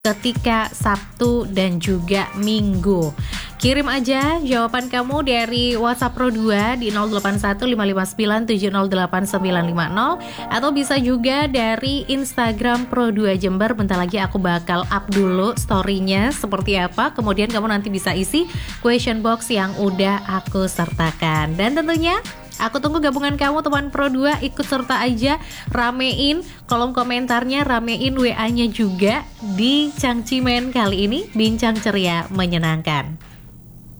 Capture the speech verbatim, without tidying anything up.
ketika Sabtu dan juga Minggu. Kirim aja jawaban kamu dari WhatsApp Pro dua di nol delapan satu lima lima sembilan tujuh nol delapan sembilan lima nol atau bisa juga dari Instagram Pro dua Jember. Bentar lagi aku bakal up dulu story-nya seperti apa. Kemudian kamu nanti bisa isi question box yang udah aku sertakan. Dan tentunya aku tunggu gabungan kamu teman Pro dua, ikut serta aja, ramein kolom komentarnya, ramein W A-nya juga di Cangcimen kali ini, bincang ceria menyenangkan.